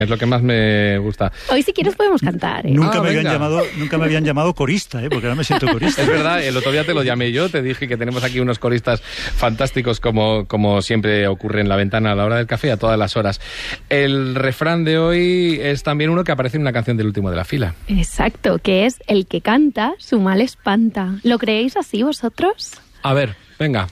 Es lo que más me gusta. Hoy, si quieres, podemos cantar, ¿eh? Nunca me habían llamado corista, porque ahora me siento corista. Es verdad, el otro día te lo llamé yo, te dije que tenemos aquí unos coristas fantásticos como siempre ocurre en La Ventana a la hora del café, a todas las horas. El refrán de hoy es también uno que aparece en una canción del último de la fila. Exacto, que es: el que canta, su mal espanta. ¿Lo creéis así vosotros? A ver, venga.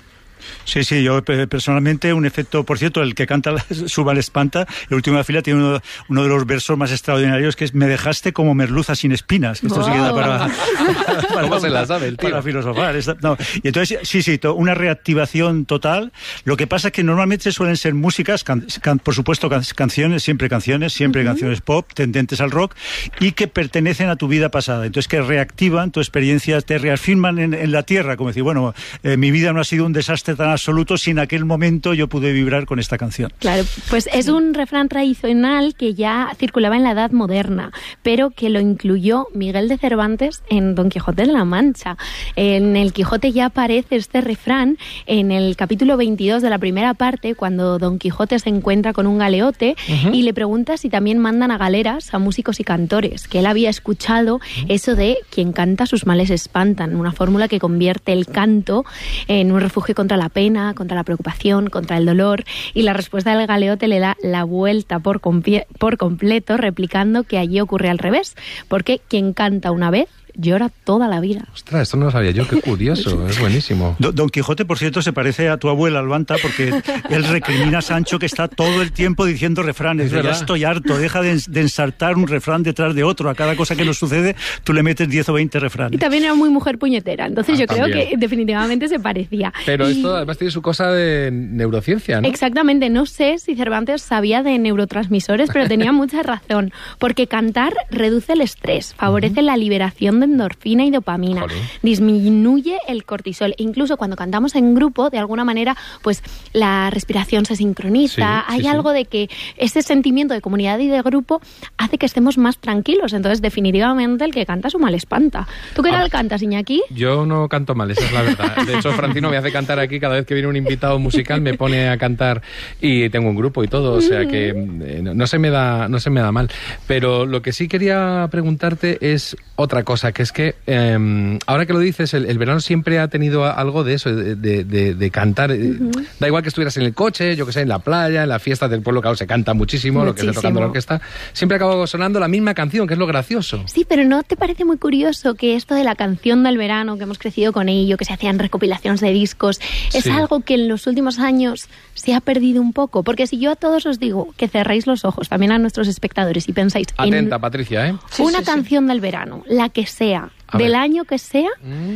Sí, yo personalmente, un efecto, por cierto, el que canta su mal espanta, el último de la fila tiene uno de los versos más extraordinarios, que es: me dejaste como merluza sin espinas. Esto sí queda para ¿Cómo se la sabe el tío? Para filosofar. Y entonces, sí, una reactivación total. Lo que pasa es que normalmente suelen ser músicas, por supuesto canciones, siempre canciones pop, tendentes al rock, y que pertenecen a tu vida pasada. Entonces, que reactivan tu experiencia, te reafirman en la tierra, como decir, bueno, mi vida no ha sido un desastre tan absoluto si en aquel momento yo pude vibrar con esta canción. Claro, pues es un refrán tradicional que ya circulaba en la Edad Moderna, pero que lo incluyó Miguel de Cervantes en Don Quijote de la Mancha. En el Quijote ya aparece este refrán en el capítulo 22 de la primera parte, cuando Don Quijote se encuentra con un galeote y le pregunta si también mandan a galeras a músicos y cantores, que él había escuchado eso de quien canta sus males espantan, una fórmula que convierte el canto en un refugio contra la pena, contra la preocupación, contra el dolor, y la respuesta del galeote le da la vuelta por completo, replicando que allí ocurre al revés, porque quien canta una vez llora toda la vida. Ostras, esto no lo sabía yo, qué curioso, es buenísimo. Don Quijote, por cierto, se parece a tu abuela, Albanta, porque él recrimina a Sancho que está todo el tiempo diciendo refranes. Ya estoy harto, deja de ensartar un refrán detrás de otro. A cada cosa que nos sucede, tú le metes 10 o 20 refranes. Y también era muy mujer puñetera, entonces yo creo que definitivamente se parecía. Pero esto además tiene su cosa de neurociencia, ¿no? Exactamente, no sé si Cervantes sabía de neurotransmisores, pero tenía mucha razón, porque cantar reduce el estrés, favorece la liberación de endorfina y dopamina, disminuye el cortisol. Incluso cuando cantamos en grupo, de alguna manera, pues la respiración se sincroniza. Hay algo de que ese sentimiento de comunidad y de grupo hace que estemos más tranquilos. Entonces, definitivamente, el que canta su mal espanta. ¿Tú qué tal cantas, Iñaki? Yo no canto mal, esa es la verdad. De hecho, Francino me hace cantar aquí cada vez que viene un invitado musical, me pone a cantar y tengo un grupo y todo, o sea que no se me da mal. Pero lo que sí quería preguntarte es otra cosa, que es que ahora que lo dices, el verano siempre ha tenido algo de eso, de cantar. Da igual que estuvieras en el coche, yo que sé, en la playa, en la fiesta del pueblo, claro, se canta muchísimo, lo que está tocando la orquesta. Siempre acaba sonando la misma canción, que es lo gracioso. Sí, pero ¿no te parece muy curioso que esto de la canción del verano, que hemos crecido con ello, que se hacían recopilaciones de discos, es algo que en los últimos años se ha perdido un poco? Porque si yo a todos os digo que cerréis los ojos, también a nuestros espectadores, y pensáis Atenta, en Patricia, una canción del verano, la que sea, del año que sea,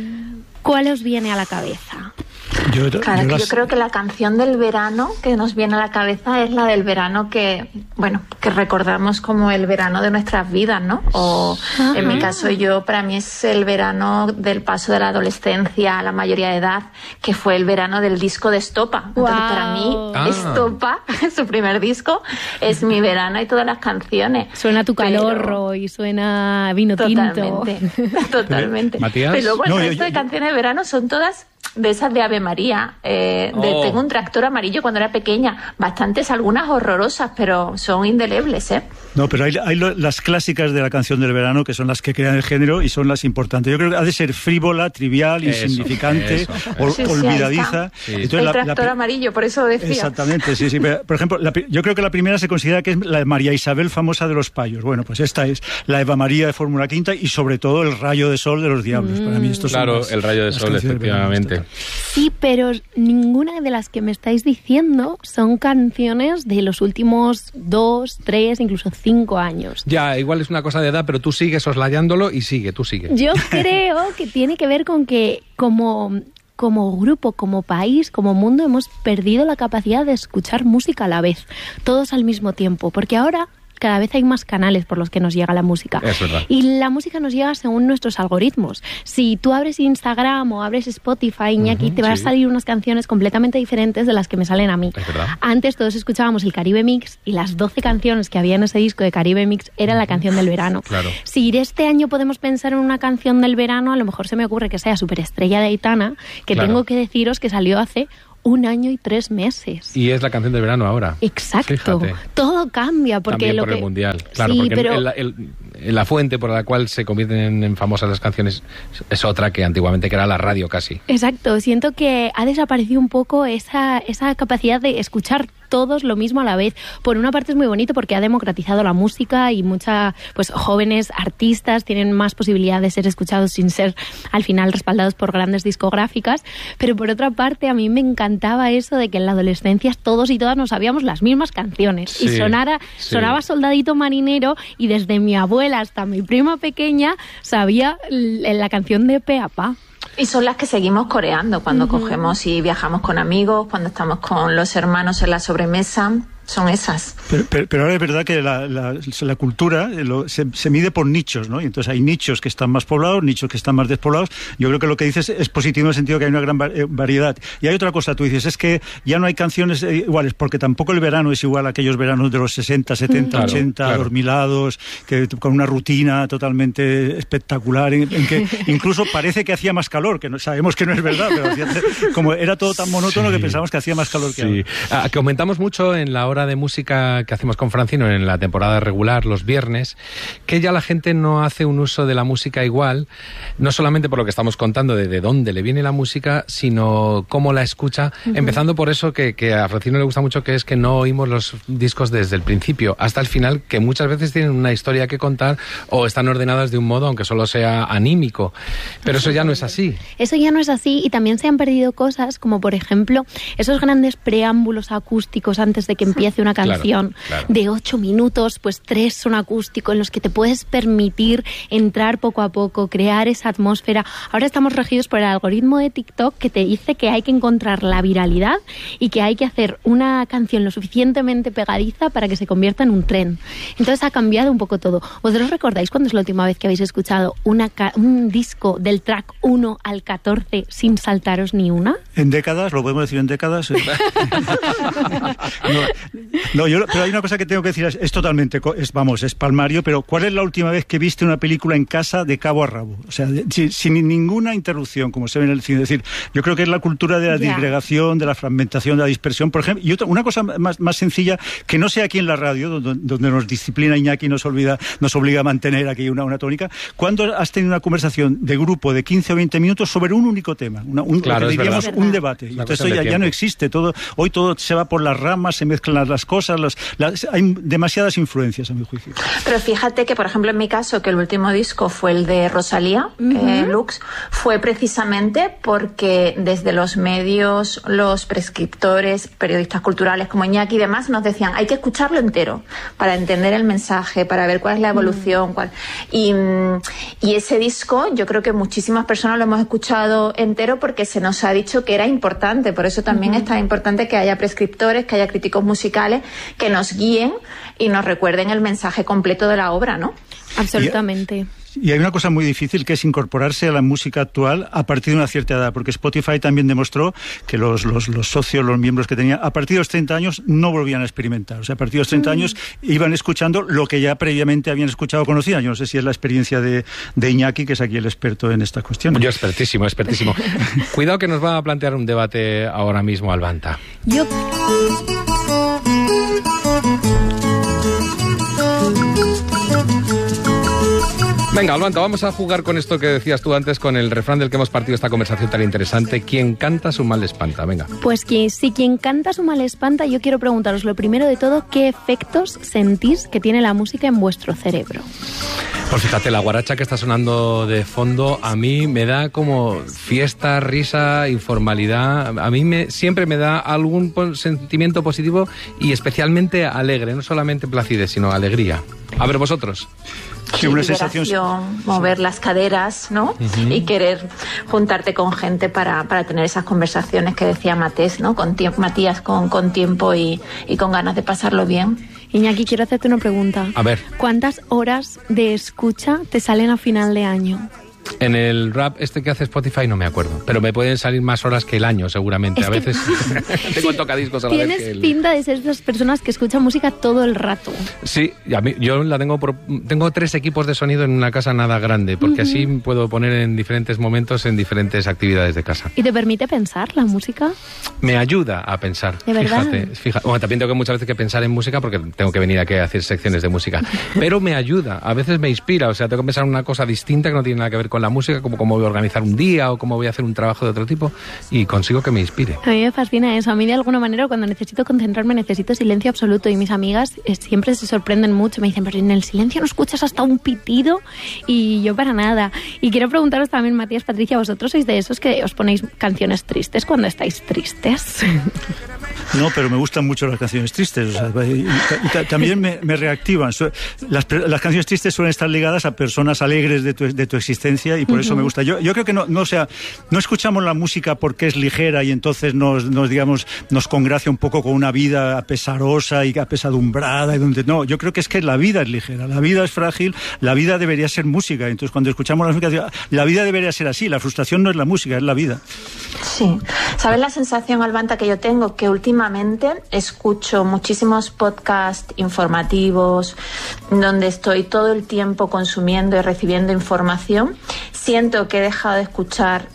¿cuál os viene a la cabeza? Yo creo que la canción del verano que nos viene a la cabeza es la del verano que recordamos como el verano de nuestras vidas, ¿no? O en mi caso, para mí es el verano del paso de la adolescencia a la mayoría de edad, que fue el verano del disco de Estopa. Entonces, para mí, Estopa, su primer disco, es mi verano y todas las canciones. Suena Tu Calorro y suena Vino Tinto. Totalmente. Matías. Pero luego el resto de canciones de verano son todas de esas de Ave María, Tengo un tractor amarillo cuando era pequeña, bastantes, algunas horrorosas, pero son indelebles, ¿eh? No, pero hay las clásicas de la canción del verano, que son las que crean el género y son las importantes. Yo creo que ha de ser frívola, trivial, insignificante, olvidadiza. Entonces, el tractor amarillo, por eso decía. Exactamente, sí. Por ejemplo, yo creo que la primera se considera que es la de María Isabel, famosa de los Payos. Bueno, pues esta es la Eva María de Fórmula Quinta y sobre todo el Rayo de Sol de los Diablos. Para mí estos son el Rayo de Sol, efectivamente. Sí, pero ninguna de las que me estáis diciendo son canciones de los últimos 2, 3, incluso 5 años. Ya, igual es una cosa de edad, pero tú sigues soslayándolo y tú sigue. Yo creo que tiene que ver con que como grupo, como país, como mundo, hemos perdido la capacidad de escuchar música a la vez, todos al mismo tiempo, porque ahora cada vez hay más canales por los que nos llega la música. Es verdad. Y la música nos llega según nuestros algoritmos. Si tú abres Instagram o abres Spotify, Iñaki, te van a salir unas canciones completamente diferentes de las que me salen a mí. Es verdad. Antes todos escuchábamos el Caribe Mix y las 12 canciones que había en ese disco de Caribe Mix era la canción del verano. Claro. Si este año podemos pensar en una canción del verano, a lo mejor se me ocurre que sea Superestrella de Aitana, que tengo que deciros que salió hace 1 año y 3 meses. Y es la canción del verano ahora. Exacto. Fíjate. Todo cambia. Porque también por el Mundial. Claro, sí, porque la fuente por la cual se convierten en famosas las canciones es otra que antiguamente, que era la radio casi. Exacto. Siento que ha desaparecido un poco esa capacidad de escuchar todos lo mismo a la vez. Por una parte es muy bonito porque ha democratizado la música y pues jóvenes artistas tienen más posibilidad de ser escuchados sin ser al final respaldados por grandes discográficas, pero por otra parte a mí me encantaba eso de que en la adolescencia todos y todas nos sabíamos las mismas canciones, sí, y sonaba Soldadito Marinero, y desde mi abuela hasta mi prima pequeña sabía la canción de Pe a Pa. Y son las que seguimos coreando cuando cogemos y viajamos con amigos, cuando estamos con los hermanos en la sobremesa. Son esas. Pero ahora es verdad que la cultura se mide por nichos, ¿no? Y entonces hay nichos que están más poblados, nichos que están más despoblados. Yo creo que lo que dices es positivo en el sentido que hay una gran variedad. Y hay otra cosa, tú dices, es que ya no hay canciones iguales, porque tampoco el verano es igual a aquellos veranos de los 60, 70, 80, adormilados, que con una rutina totalmente espectacular, en que incluso parece que hacía más calor, que sabemos que no es verdad, pero como era todo tan monótono que pensábamos que hacía más calor que ahora. Que aumentamos mucho en la hora de música que hacemos con Francino en la temporada regular, los viernes, que ya la gente no hace un uso de la música igual, no solamente por lo que estamos contando de dónde le viene la música, sino cómo la escucha, empezando por eso que a Francino le gusta mucho, que es que no oímos los discos desde el principio hasta el final, que muchas veces tienen una historia que contar o están ordenadas de un modo, aunque solo sea anímico, pero eso ya no es así. Eso ya no es así, y también se han perdido cosas como, por ejemplo, esos grandes preámbulos acústicos antes de que empiece una canción de 8 minutos, pues 3 son acústicos, en los que te puedes permitir entrar poco a poco, crear esa atmósfera. Ahora estamos regidos por el algoritmo de TikTok, que te dice que hay que encontrar la viralidad y que hay que hacer una canción lo suficientemente pegadiza para que se convierta en un tren. Entonces ha cambiado un poco todo. ¿Vosotros recordáis cuándo es la última vez que habéis escuchado un disco del track 1 al 14 sin saltaros ni una? En décadas, lo podemos decir en décadas. Pero hay una cosa que tengo que decir, es totalmente, es palmario, pero ¿cuál es la última vez que viste una película en casa de cabo a rabo? O sea, sin ninguna interrupción, como se ve en el cine. Es decir, yo creo que es la cultura de la disgregación, de la fragmentación, de la dispersión, por ejemplo. Y una cosa más sencilla, que no sea aquí en la radio, donde nos disciplina Iñaki, nos obliga a mantener aquí una tónica. ¿Cuándo has tenido una conversación de grupo de 15 o 20 minutos sobre un único tema? Claro, diríamos un debate. Entonces esto ya no existe. Hoy todo se va por las ramas, se mezclan las cosas, hay demasiadas influencias a mi juicio. Pero fíjate que, por ejemplo, en mi caso, que el último disco fue el de Rosalía, Lux, fue precisamente porque desde los medios, los prescriptores, periodistas culturales como Iñaki y demás, nos decían, hay que escucharlo entero para entender el mensaje, para ver cuál es la evolución. Y ese disco, yo creo que muchísimas personas lo hemos escuchado entero porque se nos ha dicho que era importante. Por eso también es tan importante que haya prescriptores, que haya críticos musicales que nos guíen y nos recuerden el mensaje completo de la obra, ¿no? Absolutamente. Y hay una cosa muy difícil, que es incorporarse a la música actual a partir de una cierta edad, porque Spotify también demostró que los socios, los miembros que tenían, a partir de los 30 años no volvían a experimentar. O sea, a partir de los 30 años iban escuchando lo que ya previamente habían escuchado o conocían. Yo no sé si es la experiencia de Iñaki, que es aquí el experto en estas cuestiones. Yo expertísimo. Cuidado que nos va a plantear un debate ahora mismo Albanta. Venga, Albanta, vamos a jugar con esto que decías tú antes, con el refrán del que hemos partido esta conversación tan interesante. Quien canta su mal espanta, venga. Pues si quien canta su mal espanta, yo quiero preguntaros lo primero de todo, ¿qué efectos sentís que tiene la música en vuestro cerebro? Pues fíjate, la guaracha que está sonando de fondo a mí me da como fiesta, risa, informalidad. A mí siempre me da algún sentimiento positivo y especialmente alegre, no solamente placidez, sino alegría. A ver, vosotros. Sí, una sensación, mover las caderas, ¿no? Y querer juntarte con gente para tener esas conversaciones que decía Matías, ¿no? Matías con tiempo y con ganas de pasarlo bien. Iñaki, quiero hacerte una pregunta. A ver. ¿Cuántas horas de escucha te salen a final de año? En el rap que hace Spotify no me acuerdo, pero me pueden salir más horas que el año seguramente. A veces tengo tocadiscos a la vez. Tienes pinta de ser esas personas que escuchan música todo el rato. Sí, yo la tengo 3 equipos de sonido en una casa nada grande, porque así puedo poner en diferentes momentos en diferentes actividades de casa. ¿Y te permite pensar la música? Me ayuda a pensar. ¿De verdad? Fíjate. Bueno, también tengo que muchas veces que pensar en música porque tengo que venir aquí a hacer secciones de música. Pero me ayuda, a veces me inspira, o sea, tengo que pensar en una cosa distinta que no tiene nada que ver con la música, como cómo voy a organizar un día o cómo voy a hacer un trabajo de otro tipo, y consigo que me inspire. A mí me fascina eso. A mí de alguna manera cuando necesito concentrarme necesito silencio absoluto, y mis amigas siempre se sorprenden mucho, me dicen, pero en el silencio no escuchas hasta un pitido, y yo para nada. Y quiero preguntaros también, Matías, Patricia, ¿vosotros sois de esos que os ponéis canciones tristes cuando estáis tristes? No, pero me gustan mucho las canciones tristes, o sea, y también me reactivan. Las canciones tristes suelen estar ligadas a personas alegres de tu existencia, y por eso me gusta. Yo creo que no escuchamos la música porque es ligera y entonces nos congracia un poco con una vida pesarosa y apesadumbrada, no, yo creo que es que la vida es ligera, la vida es frágil, la vida debería ser música. Entonces cuando escuchamos la música, la vida debería ser así, la frustración no es la música, es la vida. Sí. ¿Sabes la sensación, Albanta, que yo tengo? Que últimamente escucho muchísimos podcasts informativos donde estoy todo el tiempo consumiendo y recibiendo información. Siento que he dejado de escuchar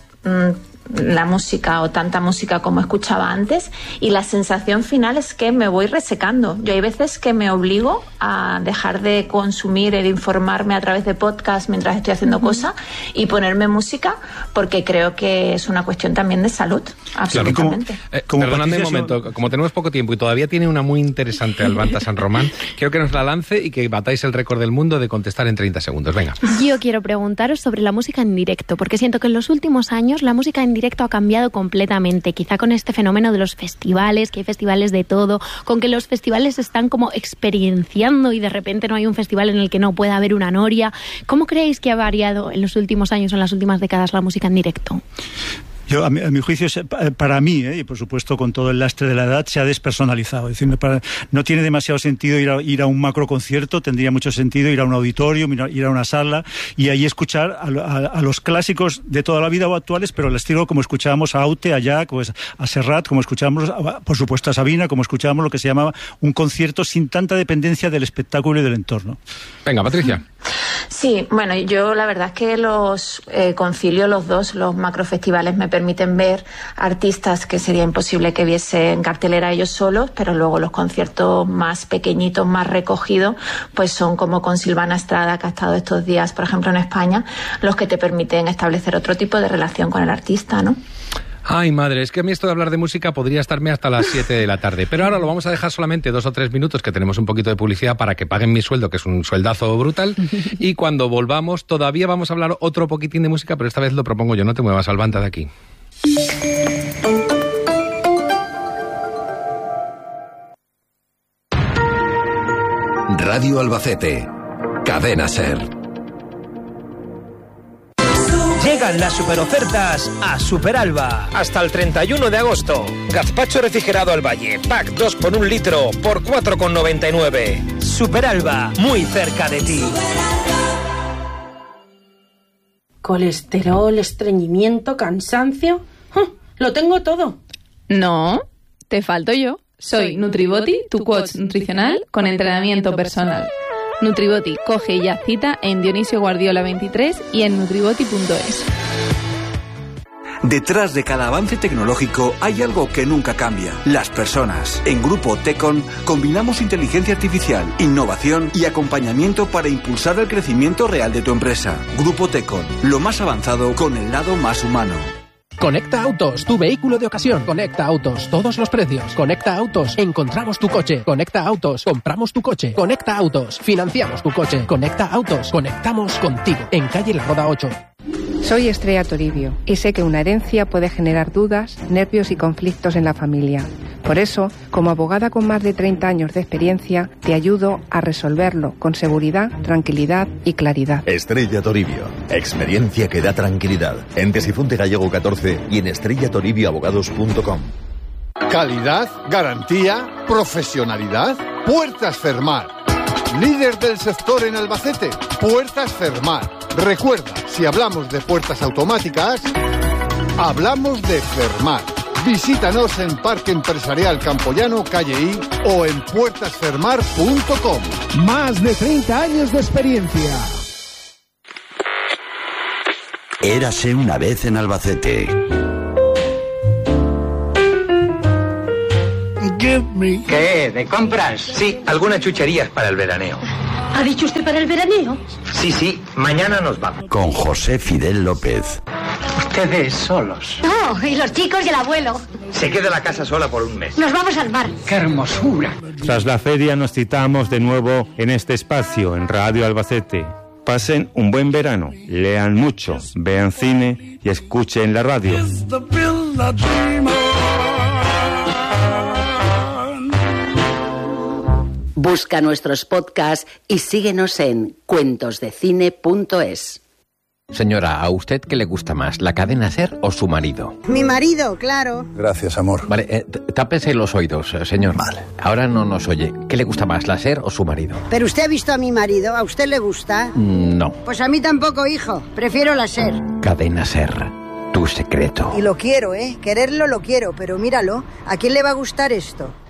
la música o tanta música como escuchaba antes, y la sensación final es que me voy resecando. Yo hay veces que me obligo a dejar de consumir y de informarme a través de podcast mientras estoy haciendo cosas y ponerme música, porque creo que es una cuestión también de salud, absolutamente. Perdóname un momento, como tenemos poco tiempo y todavía tiene una muy interesante Albanta San Román, quiero que nos la lance y que batáis el récord del mundo de contestar en 30 segundos. Venga. Yo quiero preguntaros sobre la música en directo, porque siento que en los últimos años la música en directo ha cambiado completamente, quizá con este fenómeno de los festivales, que hay festivales de todo, con que los festivales están como experienciando y de repente no hay un festival en el que no pueda haber una noria. ¿Cómo creéis que ha variado en los últimos años o en las últimas décadas la música en directo? Yo, a mi juicio, para mí, y por supuesto con todo el lastre de la edad, se ha despersonalizado. Es decir, no tiene demasiado sentido ir a un macroconcierto, tendría mucho sentido ir a un auditorio, ir a una sala y ahí escuchar a los clásicos de toda la vida o actuales, pero al estilo como escuchábamos a Aute, a Jack, pues a Serrat, como escuchábamos, por supuesto, a Sabina, como escuchábamos lo que se llamaba un concierto sin tanta dependencia del espectáculo y del entorno. Venga, Patricia. Sí, bueno, yo la verdad es que los concilio los dos, los macrofestivales me permiten ver artistas que sería imposible que viese en cartelera ellos solos, pero luego los conciertos más pequeñitos, más recogidos, pues son como con Silvana Estrada, que ha estado estos días, por ejemplo, en España, los que te permiten establecer otro tipo de relación con el artista, ¿no? Ay, madre, es que a mí esto de hablar de música podría estarme hasta las 7 de la tarde. Pero ahora lo vamos a dejar solamente 2 o 3 minutos, que tenemos un poquito de publicidad para que paguen mi sueldo, que es un sueldazo brutal. Y cuando volvamos, todavía vamos a hablar otro poquitín de música, pero esta vez lo propongo yo. No te muevas, Albanta, de aquí. Radio Albacete. Cadena SER. Llegan las superofertas a Superalba. Hasta el 31 de agosto. Gazpacho refrigerado al Valle, pack 2 por 1 litro por 4,99. Superalba, muy cerca de ti. Colesterol, estreñimiento, cansancio. Lo tengo todo. No, te falto yo. Soy Nutribody, tu coach nutricional con entrenamiento personal. Nutribody, coge ya cita en Dionisio Guardiola 23 y en nutribody.es. Detrás de cada avance tecnológico hay algo que nunca cambia: las personas. En Grupo Tecon combinamos inteligencia artificial, innovación y acompañamiento para impulsar el crecimiento real de tu empresa. Grupo Tecon, lo más avanzado con el lado más humano. Conecta Autos, tu vehículo de ocasión. Conecta Autos, todos los precios. Conecta Autos, encontramos tu coche. Conecta Autos, compramos tu coche. Conecta Autos, financiamos tu coche. Conecta Autos, conectamos contigo. En calle La Roda 8. Soy Estrella Toribio y sé que una herencia puede generar dudas, nervios y conflictos en la familia. Por eso, como abogada con más de 30 años de experiencia, te ayudo a resolverlo con seguridad, tranquilidad y claridad. Estrella Toribio, experiencia que da tranquilidad. En Tesifonte Gallego 14 y en estrellatoribioabogados.com. Calidad, garantía, profesionalidad. Puertas Fermar. Líder del sector en Albacete. Puertas Fermar. Recuerda, Si hablamos de puertas automáticas, hablamos de Fermat. Visítanos en Parque Empresarial Campoyano, calle I, o en puertasfermar.com. Más de 30 años de experiencia. Érase una vez en Albacete. ¿Qué? ¿De compras? Sí, algunas chucherías para el veraneo. ¿Ha dicho usted para el veraneo? Sí, mañana nos vamos. Con José Fidel López. Ustedes solos. No, y los chicos y el abuelo. Se queda la casa sola por un mes. Nos vamos al mar. ¡Qué hermosura! Tras la feria nos citamos de nuevo en este espacio, en Radio Albacete. Pasen un buen verano, lean mucho, vean cine y escuchen la radio. Busca nuestros podcasts y síguenos en cuentosdecine.es. Señora, ¿a usted qué le gusta más, la cadena SER o su marido? Mi marido, claro. Gracias, amor. Vale, tápese los oídos, señor. Vale. Ahora no nos oye. ¿Qué le gusta más, la SER o su marido? Pero usted ha visto a mi marido, ¿a usted le gusta? No. Pues a mí tampoco, hijo. Prefiero la SER. Cadena SER, tu secreto. Y lo quiero, ¿eh? Quererlo lo quiero, pero míralo. ¿A quién le va a gustar esto?